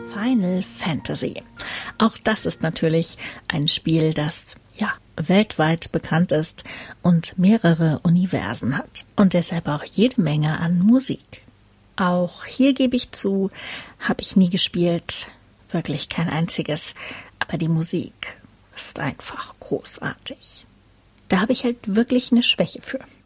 Final Fantasy. Auch das ist natürlich ein Spiel, das weltweit bekannt ist und mehrere Universen hat und deshalb auch jede Menge an Musik. Auch hier gebe ich zu, habe ich nie gespielt, wirklich kein einziges, aber die Musik ist einfach großartig. Da habe ich halt wirklich eine Schwäche für.